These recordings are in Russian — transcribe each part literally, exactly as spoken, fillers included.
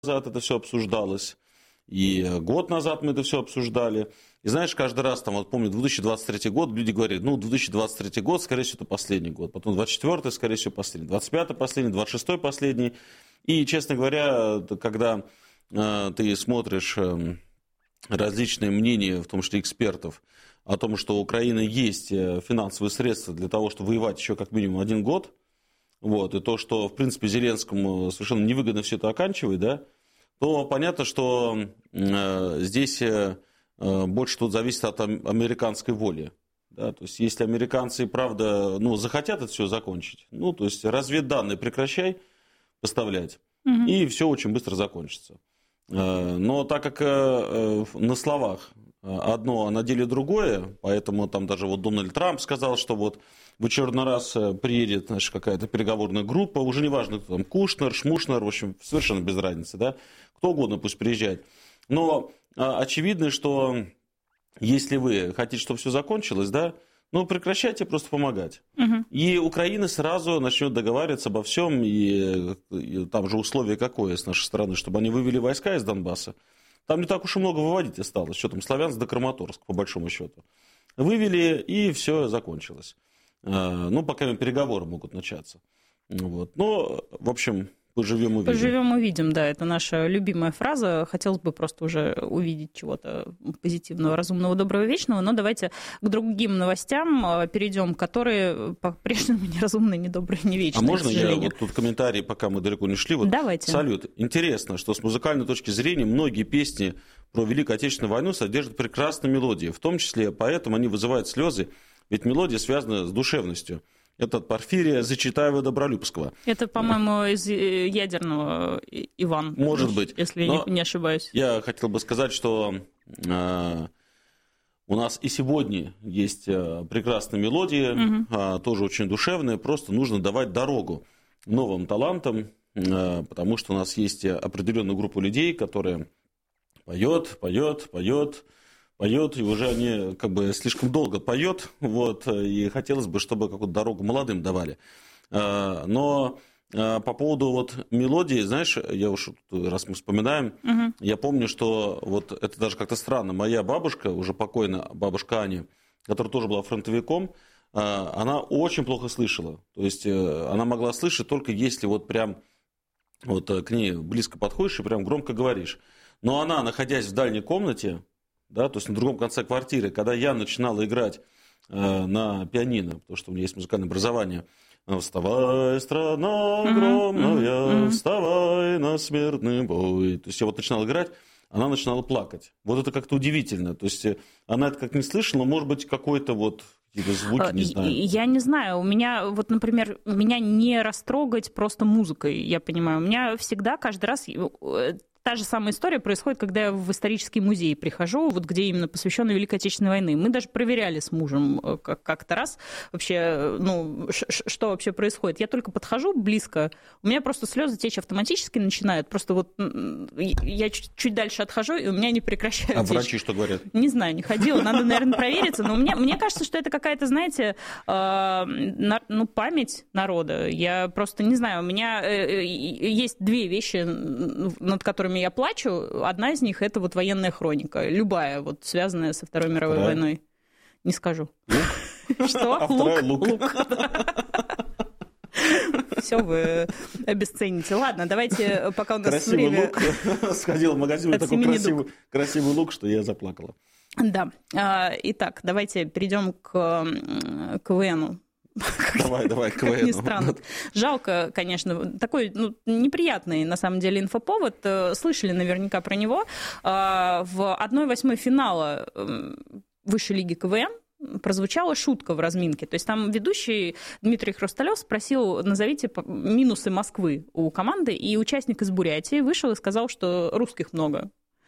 назад это все обсуждалось, и год назад мы это все обсуждали. И знаешь, каждый раз, там, вот помню, две тысячи двадцать третий год, люди говорят, ну, две тысячи двадцать третий год, скорее всего, это последний год, потом двадцать четвёртый, скорее всего, последний, двадцать пятый последний, двадцать шестой последний. И, честно говоря, когда э, ты смотришь э, различные мнения, в том числе экспертов, о том, что у Украины есть финансовые средства для того, чтобы воевать еще как минимум один год, вот, и то, что, в принципе, Зеленскому совершенно невыгодно все это оканчивать, да, то понятно, что э, здесь э, больше тут зависит от американской воли. Да, то есть, если американцы, правда, ну, захотят это все закончить, ну, то есть, разведданные прекращай поставлять, угу. и все очень быстро закончится. Но так как на словах одно, а на деле другое, поэтому там даже вот Дональд Трамп сказал, что вот в очередной раз приедет, значит, какая-то переговорная группа, уже не важно, кто там, Кушнер, Шмушнер, в общем, совершенно без разницы, да, кто угодно пусть приезжает. Но очевидно, что если вы хотите, чтобы все закончилось, да, ну, прекращайте просто помогать. Угу. И Украина сразу начнет договариваться обо всем, и, и там же условие какое с нашей стороны, чтобы они вывели войска из Донбасса. Там не так уж и много выводить осталось, что там, Славянск до Краматорск, по большому счету. Вывели, и все закончилось. Ну, пока переговоры могут начаться. Вот. Но, в общем... Поживем, увидим. Поживем, увидим, да, это наша любимая фраза. Хотелось бы просто уже увидеть чего-то позитивного, разумного, доброго, вечного. Но давайте к другим новостям перейдем, которые по-прежнему неразумные, недобрые, не вечные. А можно я вот тут комментарий, пока мы далеко не шли? Вот, давайте. Салют. Интересно, что с музыкальной точки зрения многие песни про Великую Отечественную войну содержат прекрасные мелодии. В том числе поэтому они вызывают слезы, ведь мелодия связана с душевностью. Это от Порфирия Зачитаева-Добролюбского. Это, по-моему, из ядерного, Иван. Может быть. Если я не ошибаюсь. Я хотел бы сказать, что э, у нас и сегодня есть прекрасные мелодии, угу. тоже очень душевные. Просто нужно давать дорогу новым талантам, э, потому что у нас есть определенная группа людей, которые поет, поет, поет. поет, и уже они как бы слишком долго поет, вот, и хотелось бы, чтобы какую-то дорогу молодым давали. Но по поводу вот мелодии, знаешь, я уж, раз мы вспоминаем, угу. я помню, что вот это даже как-то странно, моя бабушка, уже покойная бабушка Аня, которая тоже была фронтовиком, она очень плохо слышала, то есть она могла слышать только если вот прям вот к ней близко подходишь и прям громко говоришь. Но она, находясь в дальней комнате, да, то есть на другом конце квартиры, когда я начинал играть э, на пианино, потому что у меня есть музыкальное образование, «Вставай, страна огромная, вставай на смертный бой». То есть я вот начинал играть, она начинала плакать. Вот это как-то удивительно. То есть она это как не слышала, может быть, какой-то вот какие-то звуки, не знаю. Я не знаю. У меня, вот, например, меня не растрогать просто музыкой, я понимаю. У меня всегда, каждый раз... Та же самая история происходит, когда я в исторический музей прихожу, вот где именно посвященный Великой Отечественной войны. Мы даже проверяли с мужем как-то раз вообще, ну, что вообще происходит. Я только подхожу близко, у меня просто слезы течь автоматически начинают. Просто вот я чуть дальше отхожу, и у меня не прекращают А течь. врачи что говорят? Не знаю, не ходила, надо, наверное, провериться. Но мне, мне кажется, что это какая-то, знаете, ну, память народа. Я просто не знаю, у меня есть две вещи, над которыми я плачу, одна из них — это вот военная хроника, любая, вот связанная со Второй мировой Вторая. войной. Не скажу. Лук? Что? А вторая — лук. Все вы обесцените. Ладно, давайте, пока у нас красивый время... лук. Сходил в магазин, такой красивый, красивый лук, что я заплакала. Да. Итак, давайте перейдем к КВНу. Давай, давай, к Как ни странно. Жалко, конечно, такой ну, неприятный, на самом деле, инфоповод. Слышали наверняка про него. В одной восьмой финала Высшей лиги КВН прозвучала шутка в разминке. То есть там ведущий Дмитрий Хрусталев спросил, назовите минусы Москвы у команды, и участник из Бурятии вышел и сказал, что русских много.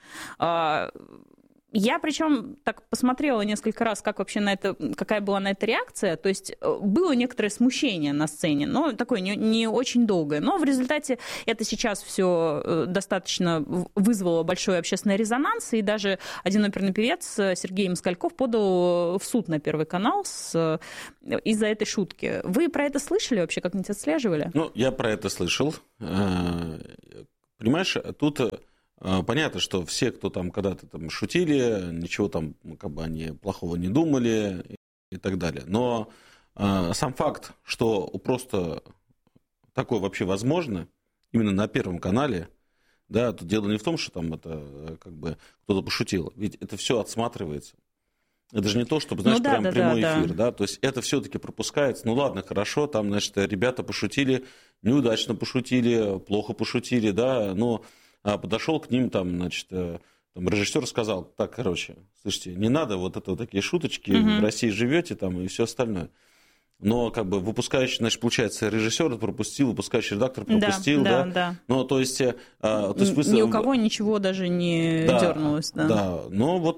Я причем так посмотрела несколько раз, как вообще на это, какая была на это реакция. То есть было некоторое смущение на сцене, но такое не, не очень долгое. Но в результате это сейчас все достаточно вызвало большой общественный резонанс, и даже один оперный певец Сергей Москальков подал в суд на Первый канал с, из-за этой шутки. Вы про это слышали вообще, как-нибудь отслеживали? Ну, я про это слышал. понимаешь, тут понятно, что все, кто там когда-то там шутили, ничего там как бы они плохого не думали и так далее. Но сам факт, что просто такое вообще возможно, именно на Первом канале, да, тут дело не в том, что там это как бы кто-то пошутил, ведь это все отсматривается. Это же не то, чтобы, знаешь, ну, да, прям да, прямой да, эфир, да. да, то есть это все-таки пропускается. Ну ладно, хорошо, там, значит, ребята пошутили, неудачно пошутили, плохо пошутили, да, но подошел к ним там, значит, там, режиссер сказал, так, короче, слушайте, не надо вот это вот такие шуточки, угу. в России живете там и все остальное. Но как бы выпускающий, значит, получается, режиссер пропустил, выпускающий редактор пропустил, да. Да, да, да. Ну, то есть... То есть вы... Ни у кого ничего даже не да, дернулось, да. Да, но вот...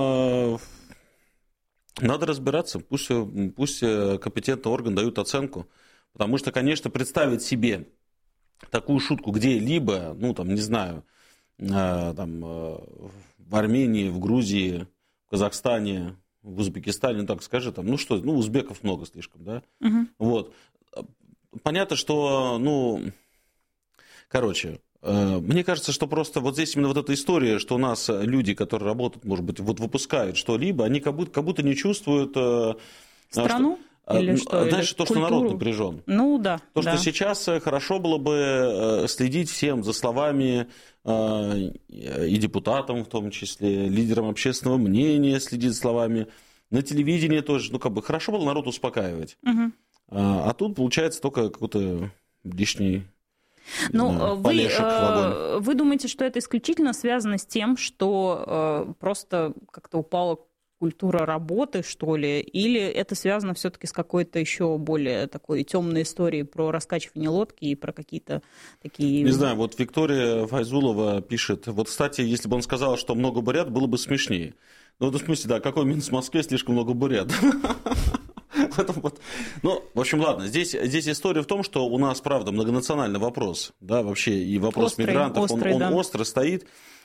Надо разбираться, пусть, пусть компетентный орган дают оценку, потому что, конечно, представить себе такую шутку где-либо, ну, там, не знаю, там, в Армении, в Грузии, в Казахстане, в Узбекистане, ну, так скажи, там, ну, что, ну, узбеков много слишком, да, угу. Вот. Понятно, что, ну, короче... Мне кажется, что просто вот здесь именно вот эта история, что у нас люди, которые работают, может быть, вот выпускают что-либо, они как будто, как будто не чувствуют... Страну? Что, или что? Знаешь, или то, культуру? Что народ напряжен. Ну да. То, да. что сейчас хорошо было бы следить всем за словами и депутатам, в том числе, лидерам общественного мнения, следить за словами. На телевидении тоже, ну как бы хорошо было народ успокаивать. Угу. А тут получается только какой-то лишний... Ну, знаю, вы, э, вы думаете, что это исключительно связано с тем, что э, просто как-то упала культура работы, что ли, или это связано все-таки с какой-то еще более такой темной историей про раскачивание лодки и про какие-то такие... Не знаю, вот Виктория Файзулова пишет, вот, кстати, если бы он сказал, что много бурят, было бы смешнее. Ну, в смысле, да, какой минус в Москве, слишком много бурят. Вот. Ну, в общем, ладно, здесь, здесь история в том, что у нас, правда, многонациональный вопрос, да, вообще, и вопрос острый, мигрантов, острый, он, он да. остро стоит,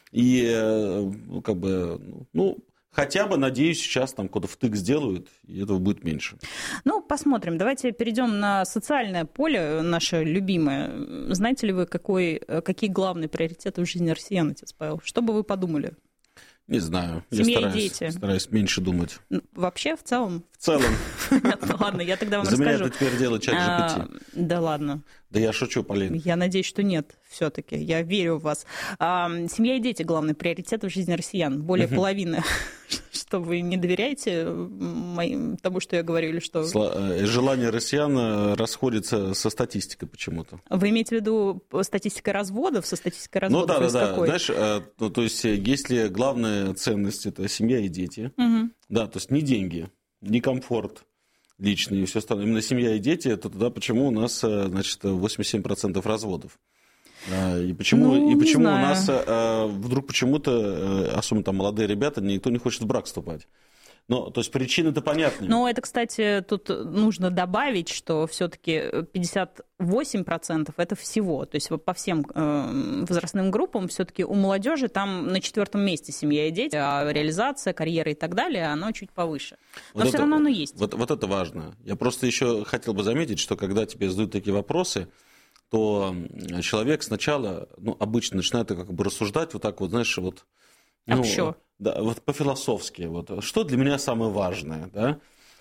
и, как бы, ну, хотя бы, надеюсь, сейчас там куда-то втык сделают, и этого будет меньше. Ну, посмотрим. Давайте перейдем на социальное поле, наше любимое. Знаете ли вы, какой, какие главные приоритеты в жизни россиян, отец Павел? Что бы вы подумали? Не знаю. Семья я стараюсь, и дети. Стараюсь меньше думать. Вообще, в целом? В целом. Ладно, я тогда вам расскажу. За расскажу. меня это теперь делает чат джи пи ти. Да ладно. Да я шучу, Полин. Я надеюсь, что нет, все-таки. Я верю в вас. Семья и дети — главный приоритет в жизни россиян. Более половины. Что вы не доверяете моим, тому, что я говорю, или что? Желание россиян расходится со статистикой почему-то. Вы имеете в виду статистикой разводов, со статистикой разводов? Ну да, да, да, какой? Знаешь, ну, то есть если главная ценность — это семья и дети, угу. Да, то есть не деньги, не комфорт личный и все остальное, именно семья и дети, то тогда почему у нас, значит, восемьдесят семь процентов разводов? И почему, ну, и почему у нас вдруг почему-то, особенно там молодые ребята, никто не хочет в брак вступать? Ну, то есть причины-то понятны. Ну, это, кстати, тут нужно добавить, что все-таки пятьдесят восемь процентов это всего. То есть по всем э, возрастным группам все-таки у молодежи там на четвертом месте семья и дети, а реализация, карьера и так далее, оно чуть повыше. Но вот все это, равно оно есть. Вот, вот это важно. Я просто еще хотел бы заметить, что когда тебе задают такие вопросы, то человек сначала, ну, обычно начинает как бы рассуждать вот так вот, знаешь, вот... Ну, Общо. Да, вот по-философски. Вот, что для меня самое важное, да?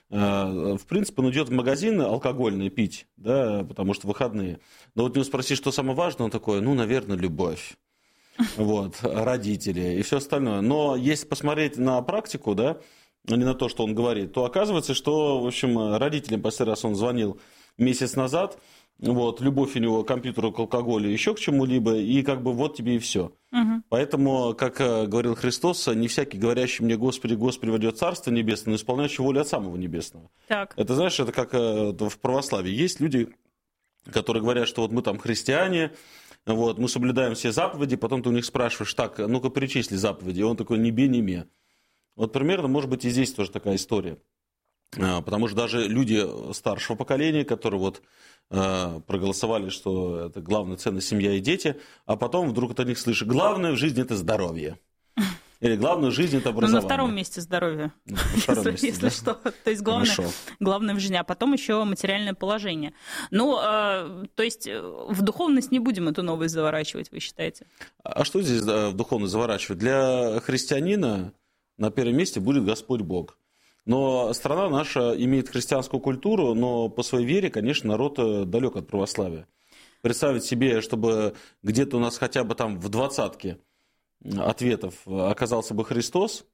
В принципе, он идет в магазин алкогольный пить, да, потому что выходные. Но вот него спроси, что самое важное, он такой, ну, наверное, любовь. Вот, родители и все остальное. Но если посмотреть на практику, да, а не на то, что он говорит, то оказывается, что, в общем, родителям последний раз он звонил месяц назад, вот, любовь у него к компьютеру, к алкоголю, еще к чему-либо, и как бы вот тебе и все. Угу. Поэтому, как говорил Христос, не всякий, говорящий мне Господи, Господи, войдет в Царство Небесное, но исполняющий волю от самого Небесного. Так. Это, знаешь, это как в православии. Есть люди, которые говорят, что вот мы там христиане, вот, мы соблюдаем все заповеди, потом ты у них спрашиваешь, так, ну-ка перечисли заповеди, и он такой, не бей, не ме. Вот примерно, может быть, и здесь тоже такая история. Потому что даже люди старшего поколения, которые вот проголосовали, что это главная ценность семья и дети, а потом вдруг от них слышат, главное в жизни это здоровье. Или главное в жизни – это Ну, образование. на втором месте здоровье, Ну, на втором если, месте, если да. что. То есть главное, Хорошо. главное в жизни, а потом еще материальное положение. Ну, э, то есть в духовность не будем эту новость заворачивать, вы считаете? А что здесь да, в духовность заворачивать? Для христианина на первом месте будет Господь Бог. Но страна наша имеет христианскую культуру, но по своей вере, конечно, народ далек от православия. Представить себе, чтобы где-то у нас хотя бы там в двадцатке ответов оказался бы Христос,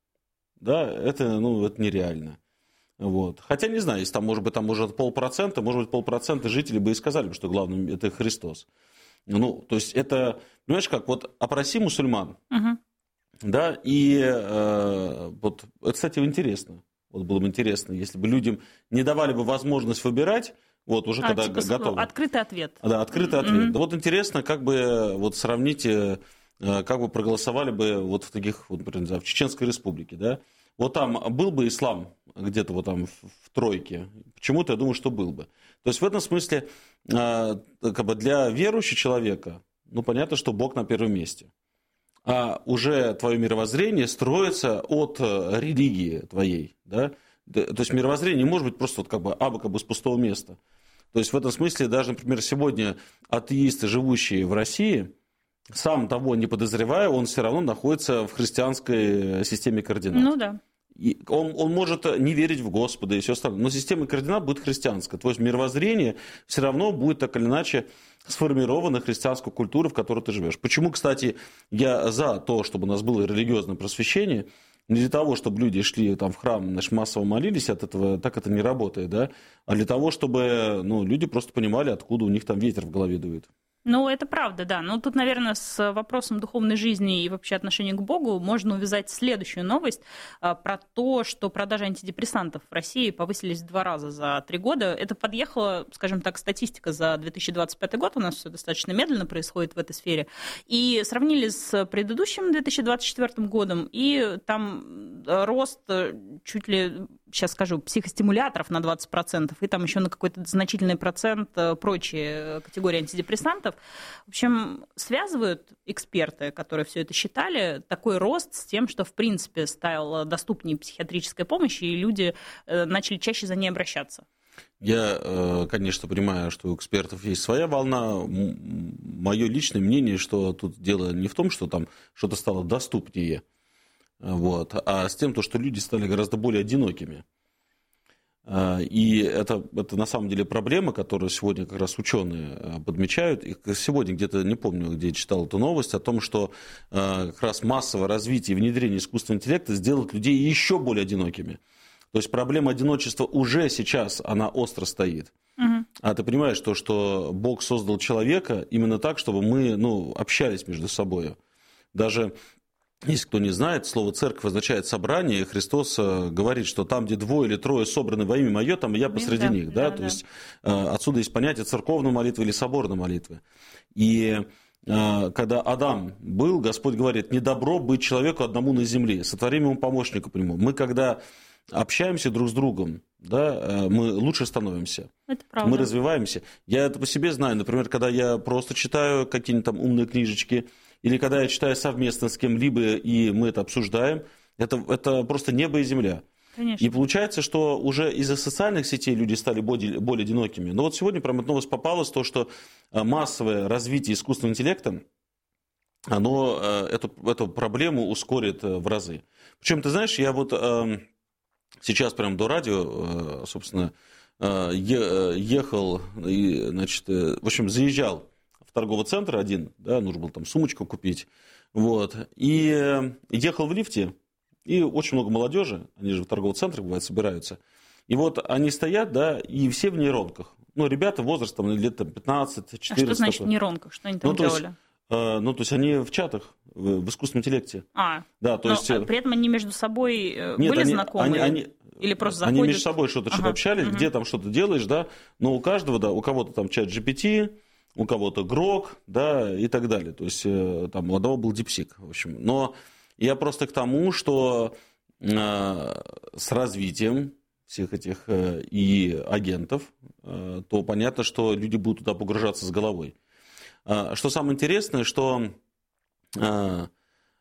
да, это, ну, это нереально. Вот. Хотя не знаю, если там, может быть, там может полпроцента, может быть, полпроцента жителей бы и сказали, что главным это Христос. Ну, то есть это, понимаешь, как вот опроси мусульман, Угу. да, и э, вот, это, кстати, интересно. Вот было бы интересно, если бы людям не давали бы возможность выбирать, вот уже А, когда типа, готовы. открытый ответ. Да, открытый ответ. Мгм. Да вот интересно, как бы вот сравните, э, как бы проголосовали бы вот в таких, вот, например, не знаю, в Чеченской Республике, да. Вот там был бы ислам где-то вот там в, в тройке, почему-то я думаю, что был бы. То есть в этом смысле э, как бы для верующего человека, ну понятно, что Бог на первом месте. А уже твое мировоззрение строится от э, религии твоей, да. Да, то есть мировоззрение не может быть просто вот как бы абы как бы с пустого места. То есть в этом смысле даже, например, сегодня атеисты, живущие в России, сам того не подозревая, он все равно находится в христианской системе координат. Ну да. И он, он может не верить в Господа и все остальное, но система координат будет христианская. То есть мировоззрение все равно будет так или иначе сформировано христианской культурой, в которой ты живешь. Почему, кстати, я за то, чтобы у нас было религиозное просвещение, не для того, чтобы люди шли там в храм, значит, массово молились, от этого так это не работает, да, а для того, чтобы ну, люди просто понимали, откуда у них там ветер в голове дует. Ну, это правда, да. Но тут, наверное, с вопросом духовной жизни и вообще отношения к Богу можно увязать следующую новость а, про то, что продажи антидепрессантов в России повысились в два раза за три года. Это подъехала, скажем так, статистика за две тысячи двадцать пятый год. У нас все достаточно медленно происходит в этой сфере. И сравнили с предыдущим две тысячи двадцать четвёртым годом, и там рост чуть ли, сейчас скажу, психостимуляторов на двадцать процентов, и там еще на какой-то значительный процент прочие категории антидепрессантов. В общем, связывают эксперты, которые все это считали, такой рост с тем, что, в принципе, стала доступнее психиатрическая помощь, и люди начали чаще за ней обращаться. Я, конечно, понимаю, что у экспертов есть своя волна. Мое личное мнение, что тут дело не в том, что там что-то стало доступнее, вот, а с тем, что люди стали гораздо более одинокими. И это, это на самом деле проблема, которую сегодня как раз ученые подмечают. И сегодня где-то, не помню, где я читал эту новость, о том, что как раз массовое развитие и внедрение искусственного интеллекта сделает людей еще более одинокими. То есть проблема одиночества уже сейчас, она остро стоит. Угу. А ты понимаешь, то, что Бог создал человека именно так, чтобы мы ну, общались между собой. Даже... Если кто не знает, слово «церковь» означает «собрание», и Христос говорит, что там, где двое или трое собраны во имя Мое, там и я посреди да, них. Да? Да, То да. есть отсюда есть понятие церковной молитвы или соборной молитвы. И когда Адам был, Господь говорит, не добро быть человеку одному на земле, сотворим ему помощника по нему. Мы когда общаемся друг с другом, да, мы лучше становимся, это правда. Мы развиваемся. Я это по себе знаю, например, когда я просто читаю какие-нибудь там умные книжечки, или когда я читаю совместно с кем-либо, и мы это обсуждаем, это, это просто небо и земля. Конечно. И получается, что уже из-за социальных сетей люди стали более, более одинокими. Но вот сегодня прямо новость попалась, то, что массовое развитие искусственного интеллекта, оно эту, эту проблему ускорит в разы. Причем, ты знаешь, я вот сейчас прямо до радио, собственно, ехал, и, значит, в общем, заезжал в торговый центр один, да, нужно было там сумочку купить, вот, и ехал в лифте, и очень много молодежи, они же в торговых центрах, бывает, собираются, и вот они стоят, да, и все в нейронках, ну, ребята возрастом лет пятнадцать-четырнадцать. А что значит в нейронках, что они там ну, делали? То есть, э, ну, то есть они в чатах, в, в искусственном интеллекте. А, да, то но есть... при этом они между собой Нет, были они, знакомы? Они, они, Или просто они заходят... между собой что-то, ага, что-то общались, угу. где там что-то делаешь, да, но у каждого, да, у кого-то там чат джи пи ти, у кого-то Грок, да, и так далее. То есть там у одного был DeepSeek, в общем. Но я просто к тому, что э, с развитием всех этих э, и агентов, э, то понятно, что люди будут туда погружаться с головой. Э, что самое интересное, что э,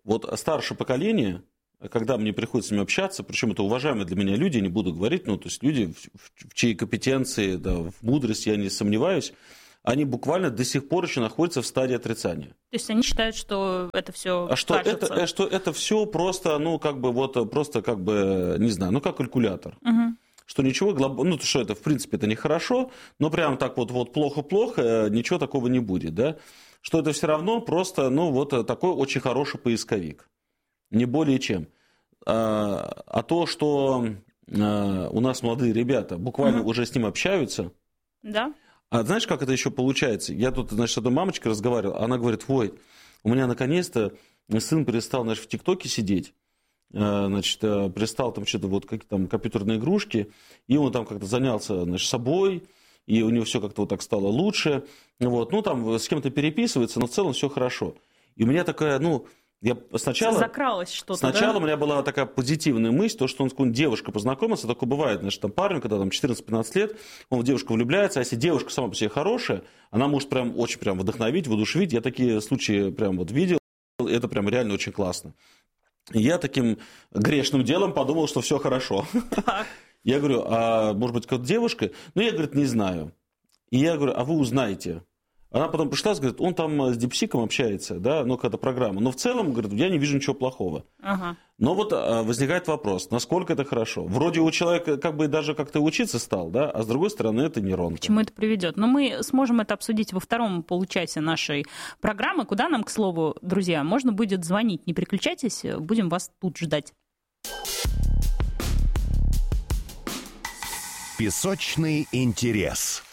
вот старшее поколение, когда мне приходится с ними общаться, причем это уважаемые для меня люди, не буду говорить, ну, то есть люди, в, в чьей компетенции, да, в мудрости я не сомневаюсь, они буквально до сих пор еще находятся в стадии отрицания. То есть они считают, что это все а что это, что это все просто, ну, как бы, вот, просто, как бы, не знаю, ну, как калькулятор. Угу. Что ничего, ну, что это, в принципе, это нехорошо, но прям так вот, вот плохо-плохо, ничего такого не будет, да. Что это все равно просто, ну, вот такой очень хороший поисковик. Не более чем. А, а то, что а, у нас молодые ребята буквально угу. уже с ним общаются. Да. А знаешь, как это еще получается? Я тут, значит, с одной мамочкой разговаривал, она говорит, ой, у меня наконец-то сын перестал, значит, в ТикТоке сидеть, значит, перестал там что-то, вот какие-то там компьютерные игрушки, и он там как-то занялся, значит, собой, и у него все как-то вот так стало лучше, вот, ну, там с кем-то переписывается, но в целом все хорошо. И у меня такая, ну, я сначала... Закралось что-то, Сначала да? у меня была такая позитивная мысль, то, что он с какой-нибудь девушкой познакомился, такое бывает, значит, там парень, когда там четырнадцать-пятнадцать лет, он в девушку влюбляется, а если девушка сама по себе хорошая, она может прям очень прям вдохновить, воодушевить. Я такие случаи прям вот видел, это прям реально очень классно. И я таким грешным делом подумал, что все хорошо. Так. Я говорю, а может быть, какая-то девушка? Ну, я, говорит, не знаю. И я говорю, а вы узнаете. Она потом пришла и говорит, он там с дипсиком общается, да, ну, какая-то программа. Но в целом, говорит, я не вижу ничего плохого. Ага. Но вот возникает вопрос, насколько это хорошо. Вроде у человека как бы даже как-то учиться стал, да, а с другой стороны это нейронка. К чему это приведет? Но мы сможем это обсудить во втором получасе нашей программы, куда нам, к слову, друзья, можно будет звонить. Не переключайтесь, будем вас тут ждать. Песочный интерес.